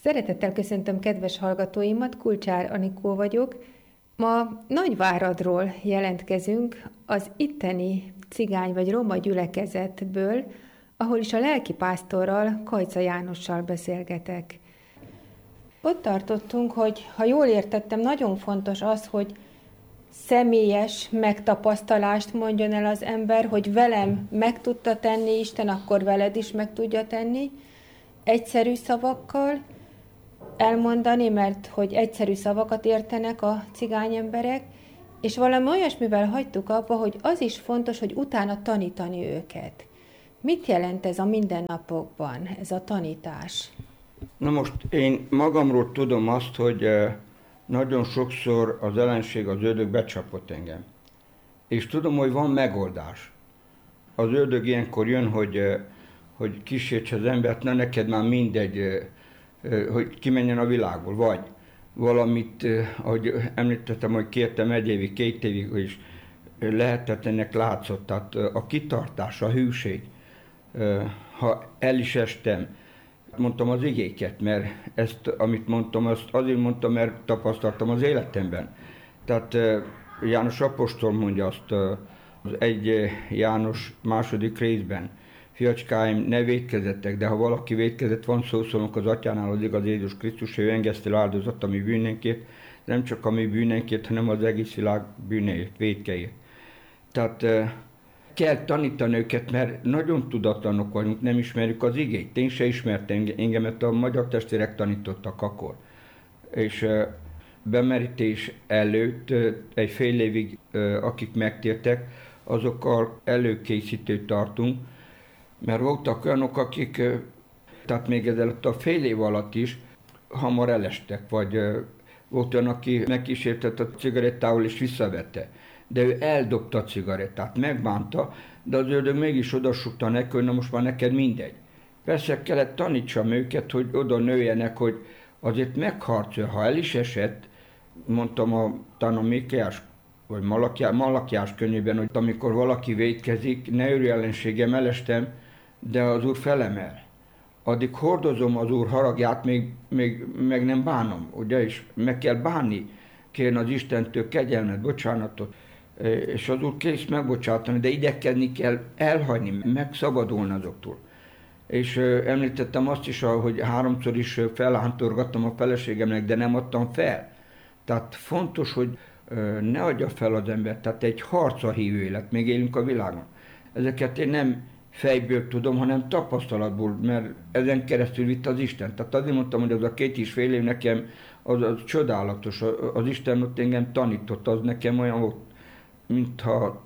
Szeretettel köszöntöm kedves hallgatóimat, Kulcsár Anikó vagyok. Ma Nagyváradról jelentkezünk, az itteni cigány vagy roma gyülekezetből, ahol is a lelkipásztorral, Kajca Jánossal beszélgetek. Ott tartottunk, hogy ha jól értettem, nagyon fontos az, hogy személyes megtapasztalást mondjon el az ember, hogy velem meg tudta tenni Isten, akkor veled is meg tudja tenni, egyszerű szavakkal elmondani, mert hogy egyszerű szavakat értenek a cigány emberek, és valami olyasmivel hagytuk abba, hogy az is fontos, hogy utána tanítani őket. Mit jelent ez a mindennapokban, ez a tanítás? Na most én magamról tudom azt, hogy nagyon sokszor az ellenség, az ördög becsapott engem. És tudom, hogy van megoldás. Az ördög ilyenkor jön, hogy kísértse az embert, na neked már mindegy, hogy kimenjen a világból, vagy valamit, ahogy említettem, hogy kértem 1 évig, 2 évig, és lehetetlennek látszott, tehát a kitartás, a hűség, ha el is estem, mondtam az igéket, mert ezt, amit mondtam, azt azért mondtam, mert tapasztaltam az életemben. Tehát János apostol mondja azt az 1 János 2. részben, fiacskáim, ne vétkezzetek, de ha valaki vétkezett, van szószólónk az Atyánál, az igaz Jézus Krisztus, ő engesztel áldozat a mi bűnénkért, nem csak a mi bűnénkért, hanem az egész világ bűnéért, vétkeért. Tehát kell tanítani őket, mert nagyon tudatlanok vagyunk, nem ismerjük az igét. Én se ismertem engemet, a magyar testvérek tanítottak akkor. És bemerítés előtt egy fél évig, akik megtértek, azokkal előkészítőt tartunk, mert voltak olyanok, akik, tehát még ezelőtt a fél év alatt is hamar elestek, vagy volt olyan, aki megkísértett a cigarettával és visszavette. De ő eldobta a cigarettát, megbánta, de az ördög mégis odasukta neki, hogy na most már neked mindegy. Persze kellett tanítsam őket, hogy oda nőjenek, hogy azért megharcolja, ha el is esett, mondtam talán a Mikéás vagy Malakiás könyvében, hogy amikor valaki vétkezik, ne örülj ellenségem, elestem, de az Úr felemel. Addig hordozom az Úr haragját, meg nem bánom, ugye, és meg kell bánni, kérni az Istentől kegyelmet, bocsánatot, és az Úr kész megbocsátani, de idekedni kell, elhagyni, megszabadulni azoktól. És említettem azt is, hogy 3-szor is fellántorgattam a feleségemnek, de nem adtam fel. Tehát fontos, hogy ne adja fel az ember, tehát egy harca hívő élet, még élünk a világon. Ezeket én nem fejből tudom, hanem tapasztalatból, mert ezen keresztül vitt az Isten. Tehát azért mondtam, hogy az a 2,5 év nekem az csodálatos, az Isten ott engem tanított, az nekem olyan volt, mintha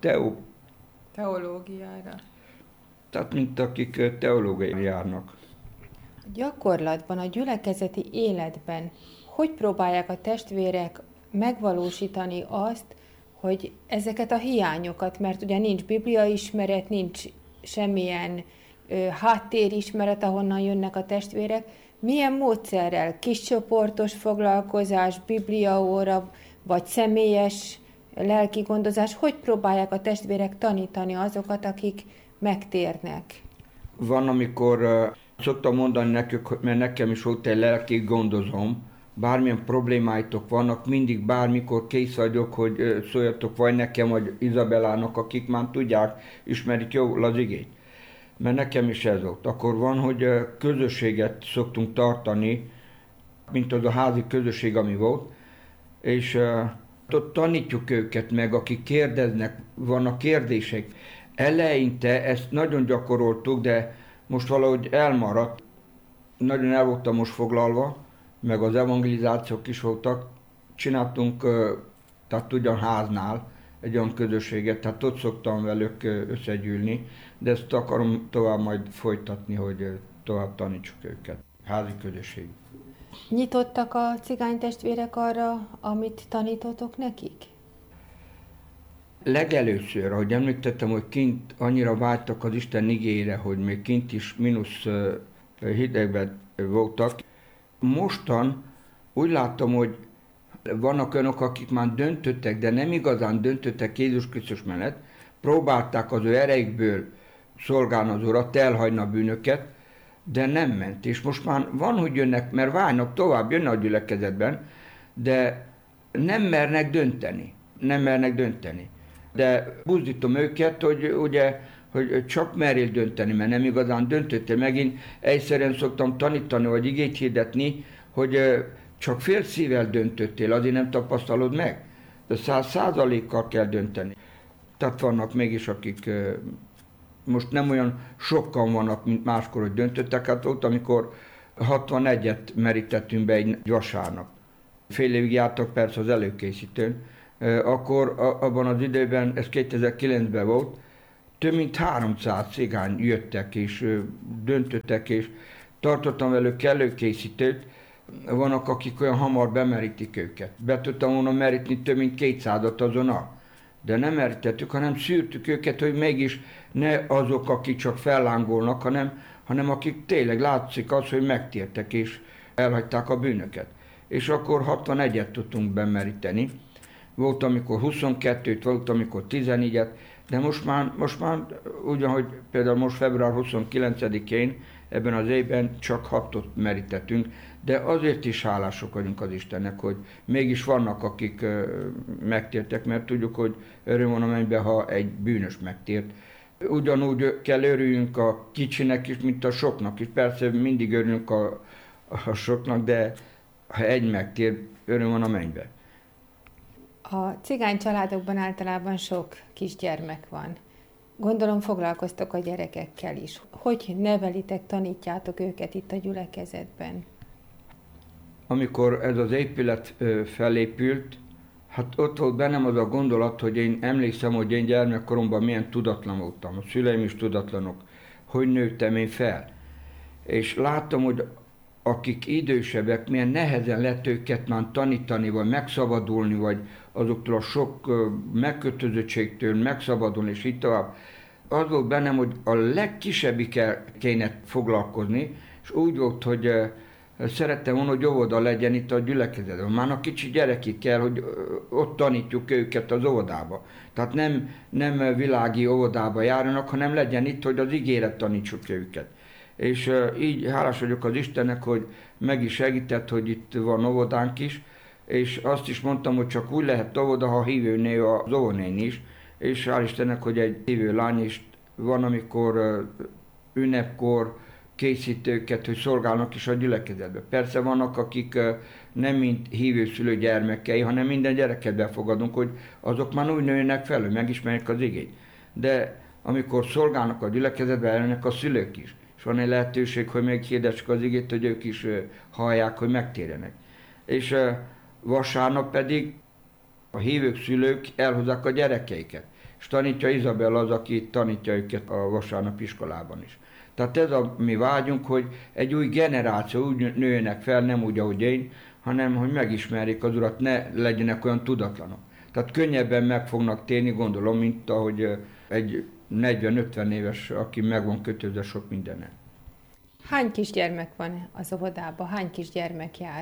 Teológiára. Tehát mint akik teológiai járnak. A gyakorlatban, a gyülekezeti életben hogy próbálják a testvérek megvalósítani azt, hogy ezeket a hiányokat, mert ugye nincs bibliaismeret, nincs semmilyen háttérismeret, ahonnan jönnek a testvérek, milyen módszerrel, kiscsoportos foglalkozás, bibliaóra, vagy személyes lelki gondozás, hogy próbálják a testvérek tanítani azokat, akik megtérnek? Van, amikor szoktam mondani nekük, mert nekem is volt egy lelki gondozom, bármilyen problémáitok vannak, mindig bármikor kész vagyok, hogy szóljatok vagy nekem, vagy Izabellának, akik már tudják, ismerik jól az igét. Mert nekem is ez volt. Akkor van, hogy közösséget szoktunk tartani, mint az a házi közösség, ami volt, és ott tanítjuk őket meg, akik kérdeznek, vannak kérdések. Eleinte ezt nagyon gyakoroltuk, de most valahogy elmaradt. Nagyon el voltam most foglalva, meg az evangelizációk is voltak. Csináltunk, tehát ugyan háznál egy olyan közösséget, tehát ott szoktam velük összegyűlni, de ezt akarom tovább majd folytatni, hogy tovább tanítsuk őket. Házi közösség. Nyitottak a cigánytestvérek arra, amit tanítotok nekik? Legelőször, ahogy említettem, hogy kint annyira vágytak az Isten igére, hogy még kint is mínusz hidegben voltak. Mostan úgy látom, hogy vannak olyanok, akik már döntöttek, de nem igazán döntöttek Jézus Krisztus mellett, próbálták az ő erejükből szolgálni az Urat, elhagyni a bűnöket, de nem ment. És most már van, hogy jönnek, mert várnak tovább, jönne a gyülekezetben, de nem mernek dönteni. Nem mernek dönteni. De buzdítom őket, hogy ugye, hogy csak merjél dönteni, mert nem igazán döntöttél. Megint egyszerűen szoktam tanítani, vagy igét hirdetni, hogy csak fél szívvel döntöttél, azért nem tapasztalod meg. De 100%-kal kell dönteni. Tehát vannak mégis, akik most nem olyan sokan vannak, mint máskor, hogy döntöttek. Hát ott, amikor 61-et merítettünk be egy vasárnap. Fél évig jártak persze az előkészítőn. Akkor abban az időben, ez 2009-ben volt, több mint 300 cigány jöttek és döntöttek, és tartottam velük előkészítőt. Vannak, akik olyan hamar bemerítik őket. Be tudtam volna merítni több mint 200-at azonnal. De nem merítettük, hanem szűrtük őket, hogy mégis ne azok, akik csak fellángolnak, hanem akik tényleg látszik az, hogy megtértek és elhagyták a bűnöket. És akkor 61-et tudtunk bemeríteni. Volt, amikor 22-t, volt, amikor 14-et, de most már ugyanhogy például most február 29-én ebben az évben csak 6-ot merítettünk, de azért is hálások vagyunk az Istennek, hogy mégis vannak, akik megtértek, mert tudjuk, hogy öröm van a mennyben, ha egy bűnös megtért. Ugyanúgy kell örüljünk a kicsinek is, mint a soknak is. Persze mindig örülünk a soknak, de ha egy megtér, öröm van a mennyben. A cigány családokban általában sok kisgyermek van. Gondolom foglalkoztok a gyerekekkel is. Hogy nevelitek, tanítjátok őket itt a gyülekezetben? Amikor ez az épület felépült, hát ott volt bennem az a gondolat, hogy én emlékszem, hogy én gyermekkoromban milyen tudatlan voltam. A szüleim is tudatlanok. Hogy nőttem én fel. És láttam, hogy akik idősebbek, milyen nehezen lett őket már tanítani, vagy megszabadulni, vagy azoktól a sok megkötözöttségtől megszabadulni, és így tovább. Az volt bennem, hogy a legkisebbikkel kéne foglalkozni, és úgy volt, hogy szerettem volna, hogy óvoda legyen itt a gyülekezetben. Már a kicsi gyerekig kell, hogy ott tanítjuk őket az óvodába. Tehát nem világi óvodába járnak, hanem legyen itt, hogy az ígéret tanítsuk őket. És így hálás vagyok az Istennek, hogy meg is segített, hogy itt van óvodánk is, és azt is mondtam, hogy csak úgy lehet óvoda, ha hívő nő az óvónéni is, és hál' Istennek, hogy egy hívő lány is van, amikor ünnepkor készít őket, hogy szolgálnak is a gyülekezetbe. Persze vannak, akik nem mint hívőszülő gyermekei, hanem minden gyereket befogadunk, hogy azok már úgy nőnek fel, hogy megismerjék az igét. De amikor szolgálnak a gyülekezetbe, eljönnek a szülők is. És van egy lehetőség, hogy még hirdessük az igét, hogy ők is hallják, hogy megtérjenek. És vasárnap pedig a hívők, szülők elhozzák a gyerekeiket. És tanítja Izabel az, aki tanítja őket a vasárnap iskolában is. Tehát ez a mi vágyunk, hogy egy új generáció úgy nőjenek fel, nem úgy, ahogy én, hanem hogy megismerjék az Urat, ne legyenek olyan tudatlanok. Tehát könnyebben meg fognak térni, gondolom, mint ahogy egy 40-50 éves, aki meg van kötődve sok mindenen. Hány kisgyermek van az óvodában? Hány kisgyermek jár?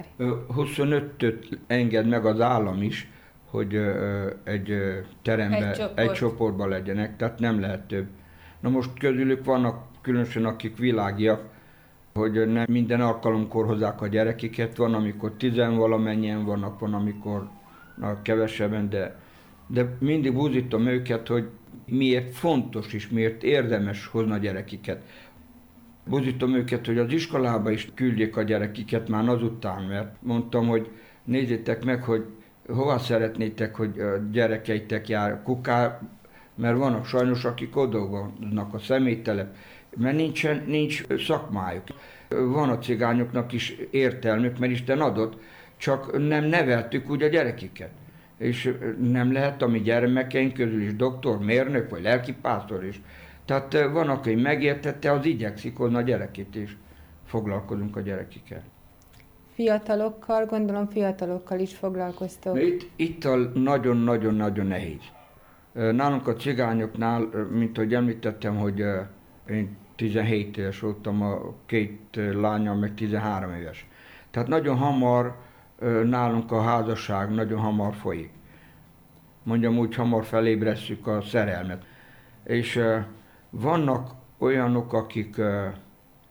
25-öt enged meg az állam is, hogy egy teremben, egy csoportban legyenek, tehát nem lehet több. Na most közülük vannak különösen, akik világiak, hogy nem minden alkalomkor hozzák a gyerekiket, van, amikor 10-valamennyien vannak, van, amikor kevesebben, de mindig búzítom őket, hogy miért fontos és miért érdemes hozni a gyerekiket. Búzítom őket, hogy az iskolába is küldjék a gyerekiket már azután, mert mondtam, hogy nézzétek meg, hogy hova szeretnétek, hogy a gyerekeitek jár Kuká, mert vannak sajnos, akik odolgoznak a személytelep, mert nincs szakmájuk. Van a cigányoknak is értelmük, mert Isten adott, csak nem neveltük úgy a gyerekiket. És nem lehet a mi gyermekeink közül is doktor, mérnök vagy lelkipásztor is. Tehát van, aki megértette, az igyekszik hozni a gyerekét, és foglalkozunk a gyerekikkel. Fiatalokkal, gondolom fiatalokkal is foglalkoztok. Itt nagyon-nagyon-nagyon nehéz. Nálunk a cigányoknál, mint ahogy említettem, hogy én 17 éves voltam, a két lányom meg 13 éves. Tehát nagyon hamar nálunk a házasság nagyon hamar folyik. Mondjam úgy, hamar felébresszük a szerelmet. És vannak olyanok, akik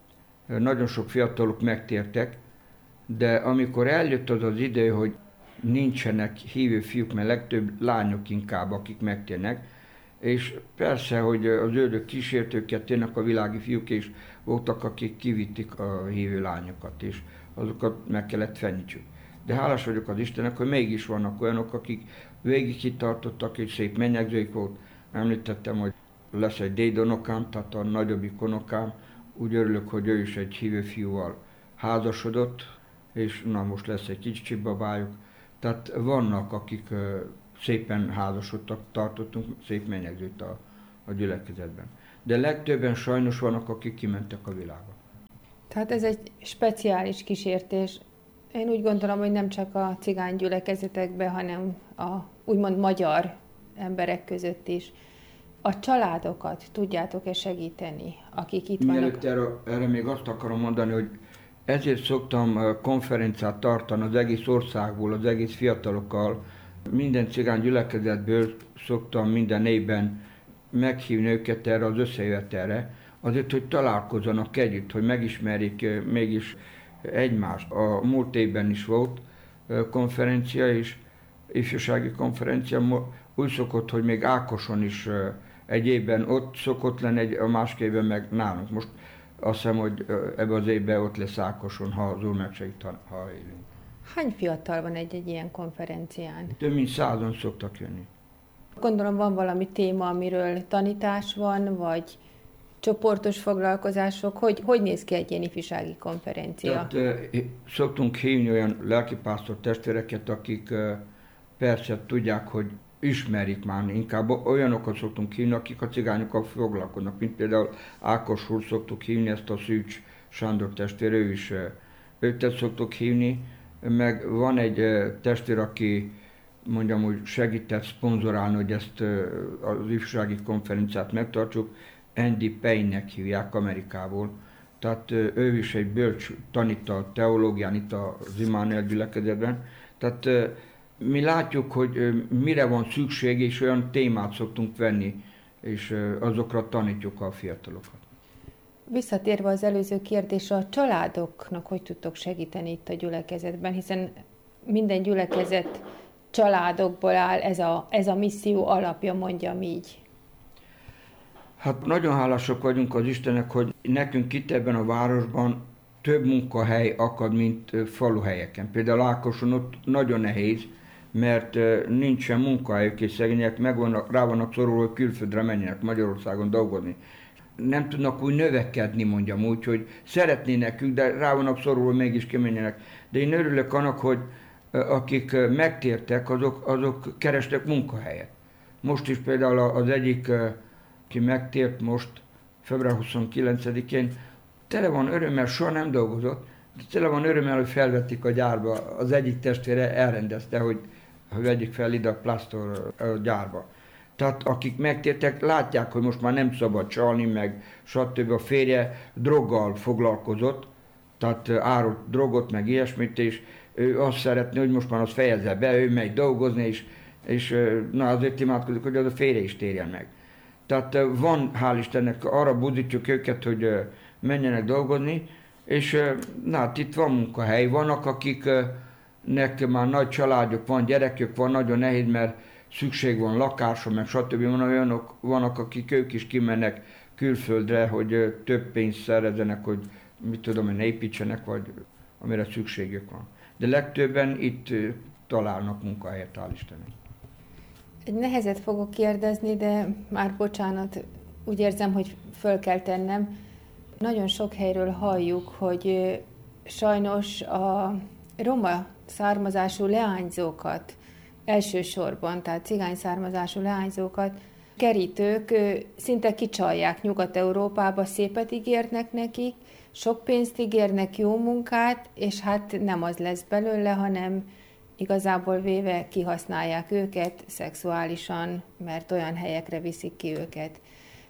nagyon sok fiatalok megtértek, de amikor eljött az az idő, hogy nincsenek hívő fiúk, mert legtöbb lányok inkább, akik megtérnek, és persze, hogy az ördög kísértőket tényleg a világi fiúk, és voltak, akik kivitték a hívő lányokat, és azokat meg kellett fenyítsük. De hálás vagyok az Istennek, hogy mégis vannak olyanok, akik végig kitartottak, és szép menyegzőik volt. Említettem, hogy lesz egy dédunokám, tehát a nagyobbik unokám. Úgy örülök, hogy ő is egy hívő fiúval házasodott, és na most lesz egy kicsi babájuk. Tehát vannak, akik szépen házasodtak, tartottunk szép menyegzőt a gyülekezetben. De legtöbben sajnos vannak, akik kimentek a világba. Tehát ez egy speciális kísértés. Én úgy gondolom, hogy nem csak a cigány gyülekezetekben, hanem a úgymond magyar emberek között is. A családokat tudjátok-e segíteni, akik itt Mielőtt vannak? erre még azt akarom mondani, hogy ezért szoktam konferenciát tartani az egész országból, az egész fiatalokkal. Minden cigány gyülekezetből szoktam minden évben meghívni őket erre az összejövetelre, azért, hogy találkozzanak együtt, hogy megismerjék mégis egymást. A múlt évben is volt konferencia is, ifjúsági konferencia, úgy szokott, hogy még Ákoson is egy évben ott szokott lenni, a másik évben meg nálunk. Most azt hiszem, hogy ebben az évben ott lesz Ákoson, ha az Úr megsegít, ha élünk. Hány fiatal van egy ilyen konferencián? Több mint 100-an szoktak jönni. Gondolom van valami téma, amiről tanítás van, vagy csoportos foglalkozások. Hogy néz ki egy ilyen ifjúsági konferencia? Tehát szoktunk hívni olyan lelkipásztor testvéreket, akik persze tudják, hogy ismerik már, inkább olyanokat szoktunk hívni, akik a cigányokkal foglalkoznak, mint például Ákos úr szoktuk hívni, ezt a Szűcs Sándor testvér, őt szoktuk hívni, meg van egy testvér, aki mondjam, hogy segített szponzorálni, hogy ezt az ifjúsági konferenciát megtartsuk, Andy Payne-nek hívják Amerikából. Tehát ő is egy bölcs, tanít a teológián itt az Immanuel gyülekezetben. Tehát mi látjuk, hogy mire van szükség, és olyan témát szoktunk venni, és azokra tanítjuk a fiatalokat. Visszatérve az előző kérdésre, a családoknak hogy tudtok segíteni itt a gyülekezetben, hiszen minden gyülekezet családokból áll, ez a misszió alapja, mondjam így. Hát nagyon hálásak vagyunk az Istennek, hogy nekünk itt ebben a városban több munkahely akad, mint faluhelyeken. Például Ákoson ott nagyon nehéz, mert nincsen munkahelyük, és szegények rá vannak szorulva, hogy külföldre menjenek Magyarországon dolgozni. Nem tudnak úgy növekedni, mondjam úgy, hogy szeretnének ők, de rá vannak szorulva, hogy mégis kimenjenek. De én örülök annak, hogy akik megtértek, azok kerestek munkahelyet. Most is például az egyik, aki megtért most, február 29-én, tele van örömmel, soha nem dolgozott, de tele van örömmel, hogy felvették a gyárba. Az egyik testvére elrendezte, hogy vegyük fel ide a Plastor gyárba. Tehát akik megtértek, látják, hogy most már nem szabad csalni, meg stb. A férje droggal foglalkozott, tehát árult drogot, meg ilyesmit, és ő azt szeretné, hogy most már azt fejezze be, ő megy dolgozni, és na azért imádkozik, hogy az a férje is térjen meg. Tehát van, hál' Istennek, arra buzdítjuk őket, hogy menjenek dolgozni, és na hát itt van munkahely, vannak akiknek már nagy családjuk van, gyerekük van, nagyon nehéz, mert szükség van lakásra, meg stb. Vannak, akik ők is kimennek külföldre, hogy több pénzt szerezzenek, hogy mit tudom én, építsenek, vagy amire szükségük van. De legtöbben itt találnak munkahelyet, hál' Istennek. Egy nehezet fogok kérdezni, de már bocsánat, úgy érzem, hogy föl kell tennem. Nagyon sok helyről halljuk, hogy sajnos a roma származású leányzókat elsősorban, tehát cigány származású leányzókat kerítők szinte kicsalják Nyugat-Európába, szépet ígérnek nekik, sok pénzt ígérnek, jó munkát, és hát nem az lesz belőle, hanem igazából véve kihasználják őket szexuálisan, mert olyan helyekre viszik ki őket.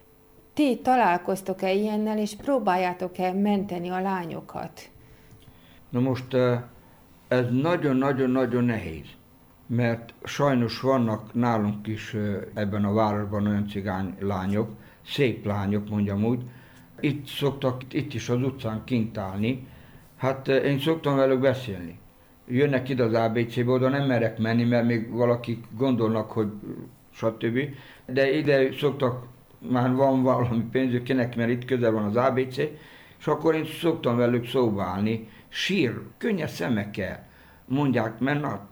Ti találkoztok-e ilyennel, és próbáljátok-e menteni a lányokat? Na most ez nagyon-nagyon-nagyon nehéz, mert sajnos vannak nálunk is ebben a városban olyan cigány lányok, szép lányok mondjam úgy, Itt szoktak, itt is az utcán kint állni. Hát én szoktam velük beszélni. Jönnek ide az ABC-be, oda nem merek menni, mert még valakik gondolnak, hogy stb. De ide szoktak, már van valami pénzük, kinek, mert itt közel van az ABC, és akkor én szoktam velük szóba állni, sír, könnyes szemekkel mondják, mert na,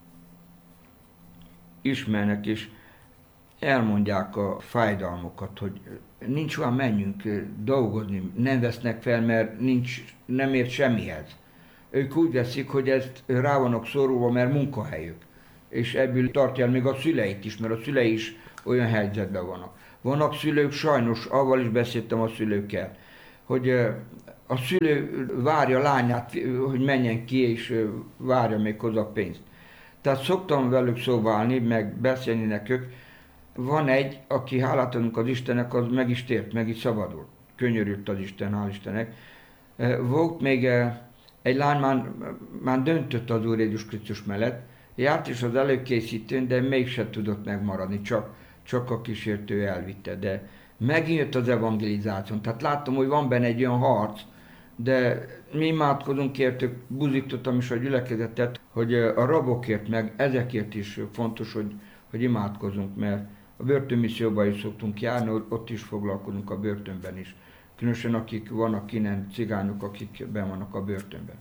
ismernek és elmondják a fájdalmukat, hogy nincs olyan, menjünk dolgozni, nem vesznek fel, mert nem ért semmihez. Ők úgy veszik, hogy ezt rá vannak szorulva, mert munkahelyük. És ebből tartja el még a szüleit is, mert a szülei is olyan helyzetben vannak. Vannak szülők, sajnos, avval is beszéltem a szülőkkel, hogy a szülő várja a lányát, hogy menjen ki, és várja még hozzá pénzt. Tehát szoktam velük szóba állni, meg beszélni nekük. Van egy, aki hálát adunk az Istennek, az meg is tért, meg is szabadult. Könyörült az Isten, hál' Istennek. Volt még egy lány, már döntött az Úr Jézus Krisztus mellett, járt is az előkészítőn, de mégsem tudott megmaradni, csak a kísértő elvitte. De megint jött az evangelizáción, tehát láttam, hogy van benne egy olyan harc, de mi imádkozunk értük, buzítottam is a gyülekezetet, hogy a rabokért, meg ezekért is fontos, hogy imádkozunk, mert a börtönmisszióban is szoktunk járni, ott is foglalkozunk a börtönben is. Különösen akik vannak innen cigányok, akik benn vannak a börtönben.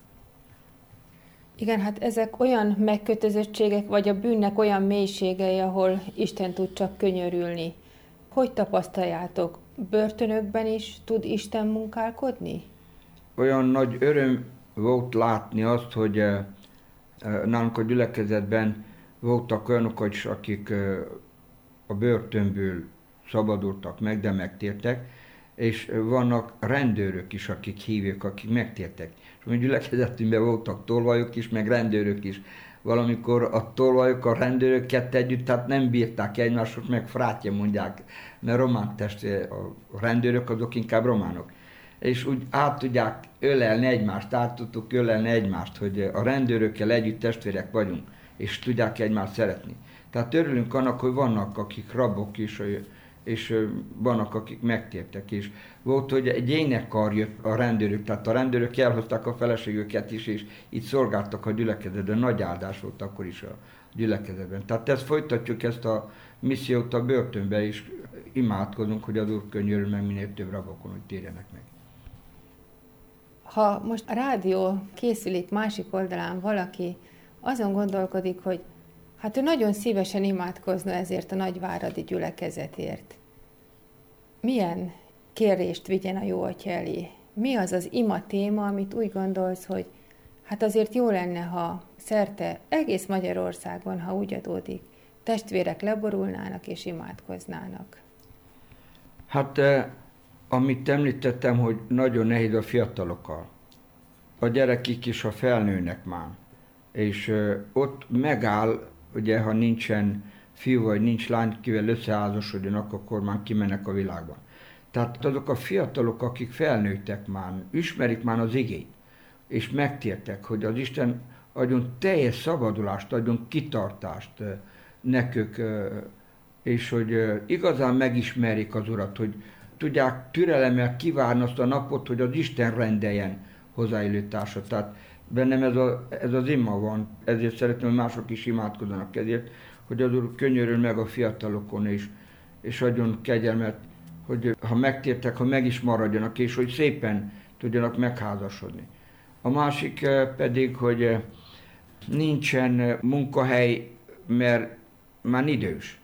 Igen, hát ezek olyan megkötözöttségek, vagy a bűnnek olyan mélységei, ahol Isten tud csak könyörülni. Hogy tapasztaljátok? Börtönökben is tud Isten munkálkodni? Olyan nagy öröm volt látni azt, hogy nálunk a gyülekezetben voltak olyanok is, akik a börtönből szabadultak meg, de megtértek, és vannak rendőrök is, akik hívjuk, akik megtértek. És a gyülekezetünkben voltak tolvajok is, meg rendőrök is. Valamikor a tolvajok, a rendőrök kettő együtt, tehát nem bírták egymásot, meg frátja mondják, mert román testvér, a rendőrök azok inkább románok. És úgy át tudják ölelni egymást, át tudtuk ölelni egymást, hogy a rendőrökkel együtt testvérek vagyunk, és tudják egymást szeretni. Tehát örülünk annak, hogy vannak akik rabok is, és vannak akik megtértek is. Volt, hogy egy énekkar jött a rendőrök, tehát a rendőrök elhozták a feleségüket is, és itt szolgáltak a gyülekezetben. Nagy áldás volt akkor is a gyülekezetben. Tehát ezt folytatjuk, ezt a missziót a börtönbe, és imádkozunk, hogy az Úr könyörül meg minél több rabokon, hogy térjenek meg. Ha most a rádió készülék másik oldalán valaki azon gondolkodik, hogy hát ő nagyon szívesen imádkozna ezért a nagyváradi gyülekezetért. Milyen kérést vigyen a Jóatya elé? Mi az az ima téma, amit úgy gondolsz, hogy hát azért jó lenne, ha szerte egész Magyarországon, ha úgy adódik, testvérek leborulnának és imádkoznának? Hát, amit említettem, hogy nagyon nehéz a fiatalokkal. A gyerekek is, ha felnőnek már. És ott megáll, ugye, ha nincsen fiú vagy nincs lány, kivel összeházasodjanak, akkor már kimennek a világban. Tehát azok a fiatalok, akik felnőttek már, ismerik már az igét, és megtértek, hogy az Isten adjon teljes szabadulást, adjon kitartást nekük, és hogy igazán megismerik az Urat, hogy tudják türelemmel kivárni azt a napot, hogy az Isten rendeljen hozzáillő társat. Tehát bennem ez az ima van, ezért szeretném, hogy mások is imádkozzanak ezért, hogy az Úr könyörül meg a fiatalokon és adjon kegyelmet, hogy ha megtértek, ha meg is maradjanak, és hogy szépen tudjanak megházasodni. A másik pedig, hogy nincsen munkahely, mert már idős.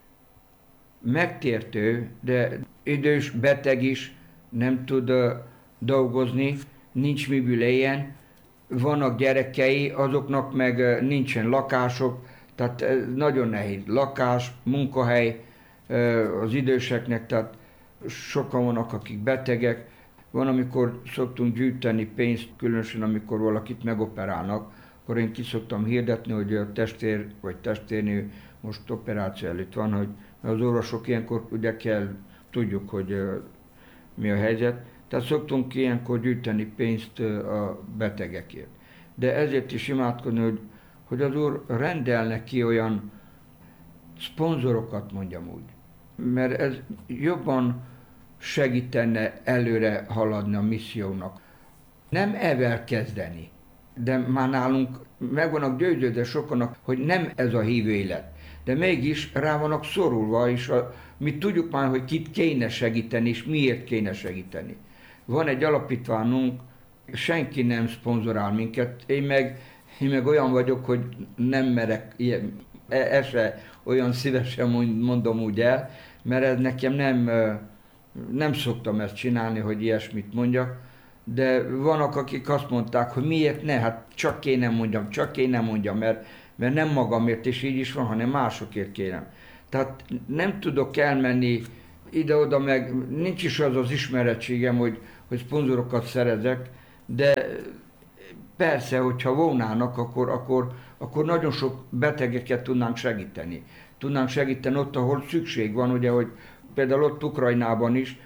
Megtértő, de idős, beteg is, nem tud dolgozni, nincs miből éljen, vannak gyerekei, azoknak meg nincsen lakások, tehát nagyon nehéz. Lakás, munkahely az időseknek, tehát sokan vannak, akik betegek. Van, amikor szoktunk gyűjteni pénzt, különösen amikor valakit megoperálnak, akkor én ki szoktam hirdetni, hogy a testvér vagy testvérnő most operáció előtt van, hogy az orvosok ilyenkor ugye tudjuk, hogy mi a helyzet. Tehát szoktunk ilyenkor gyűjteni pénzt a betegekért. De ezért is imádkozni, hogy az Úr rendelne ki olyan szponzorokat, mondjam úgy. Mert ez jobban segítene előre haladni a missziónak. Nem ezzel kezdeni, de már nálunk meg vannak győződve sokanak, hogy nem ez a hívő élet. De mégis rá vannak szorulva, és mi tudjuk már, hogy kit kéne segíteni, és miért kéne segíteni. Van egy alapítványunk, senki nem szponzorál minket, én meg olyan vagyok, hogy nem merek se olyan szívesen mondom úgy el, mert ez nekem nem szoktam ezt csinálni, hogy ilyesmit mondjak, de vannak, akik azt mondták, hogy miért ne, hát csak én nem mondjam, mert nem magamért is így is van, hanem másokért kérem. Tehát nem tudok elmenni ide-oda, meg nincs is az ismerettségem, hogy szponzorokat szerezek, de persze, hogyha volnának, akkor nagyon sok betegeket tudnánk segíteni. Tudnánk segíteni ott, ahol szükség van, ugye, hogy például ott Ukrajnában is,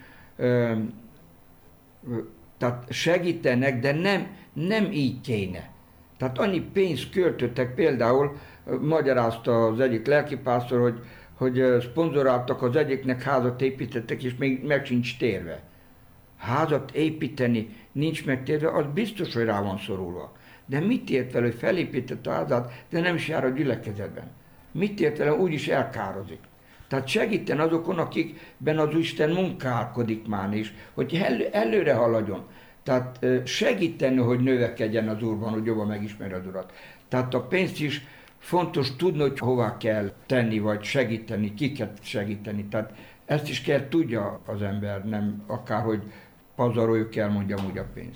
tehát segítenek, de nem így kéne. Tehát annyi pénzt költöttek, például magyarázta az egyik lelkipásztor, hogy szponzoráltak az egyiknek, házat építettek, és még meg sincs térve. Házat építeni, nincs megtérve, az biztos, hogy rá van szorulva. De mit ért vele, hogy felépített a házat, de nem is jár a gyülekezetben? Mit ért vele, úgyis elkározik. Tehát segíten azokon, akikben az Isten munkálkodik már is, hogy előre haladjon. Tehát segíteni, hogy növekedjen az Úrban, hogy jobban megismerje az Urat. Tehát a pénzt is fontos tudni, hogy hová kell tenni, vagy segíteni, kiket segíteni. Tehát ezt is kell tudja az ember, nem akárhogy pazaroljuk el, mondjam úgy a pénzt.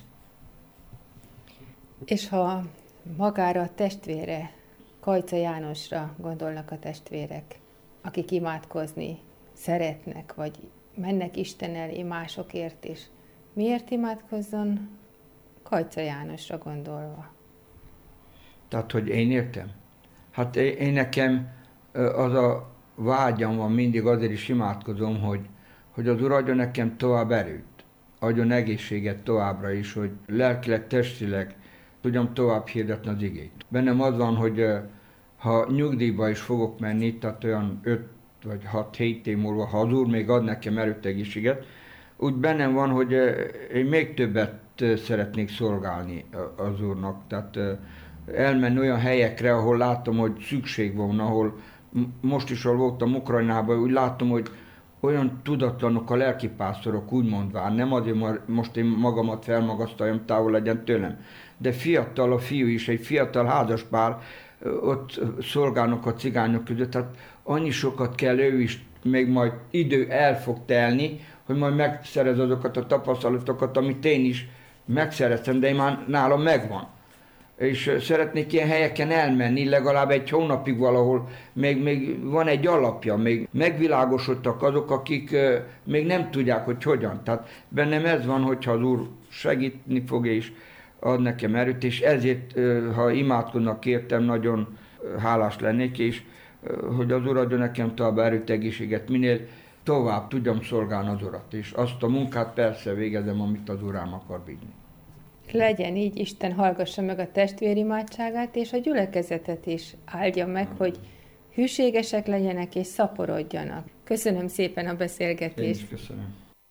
És ha magára a testvére, Kajca Jánosra gondolnak a testvérek, akik imádkozni szeretnek, vagy mennek Isten elé másokért is, miért imádkozzon Kajca Jánosra gondolva? Tehát, hogy én értem? Hát én nekem az a vágyam van, mindig azért is imádkozom, hogy az Úr adjon nekem tovább erőt, adjon egészséget továbbra is, hogy lelkileg, testileg tudjam tovább hirdetni az igét. Bennem az van, hogy ha nyugdíjba is fogok menni, tehát olyan 5 vagy 6-7 év múlva, ha az Úr még ad nekem erőt, egészséget, úgy bennem van, hogy én még többet szeretnék szolgálni az Úrnak. Tehát elmenni olyan helyekre, ahol látom, hogy szükség van, ahol most is, ahol voltam Ukrajnában, úgy látom, hogy olyan tudatlanok a lelkipásztorok, úgy mondván, nem azért, mert most én magamat felmagasztaljam, távol legyen tőlem, de fiatal a fiú is, egy fiatal házaspár, ott szolgálnak a cigányok között, tehát annyi sokat kell ő is, még majd idő el fog telni, hogy majd megszerez azokat a tapasztalatokat, amit én is megszereztem, de én már nálam megvan. És szeretnék ilyen helyeken elmenni, legalább egy hónapig valahol, még van egy alapja, még megvilágosodtak azok, akik még nem tudják, hogy hogyan. Tehát bennem ez van, hogyha az Úr segíteni fog és ad nekem erőt, és ezért, ha imádkoznak értem, nagyon hálás lennék, és hogy az Úr adjon nekem tovább erőt, egészséget, minél tovább tudjam szolgálni az Urat, és azt a munkát persze végezem, amit az Úr rám akar bízni. Legyen így, Isten hallgassa meg a testvérimádságát, és a gyülekezetet is áldja meg, hogy hűségesek legyenek és szaporodjanak. Köszönöm szépen a beszélgetést. Én is köszönöm.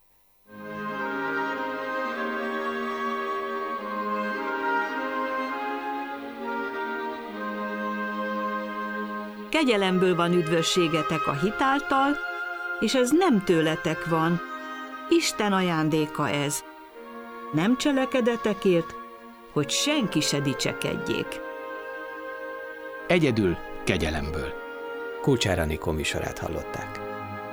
Kegyelemből van üdvösségetek a hit által, és ez nem tőletek van. Isten ajándéka ez. Nem cselekedetekért, hogy senki se dicsekedjék. Egyedül kegyelemből. Kulcsár Anikó műsorát hallották.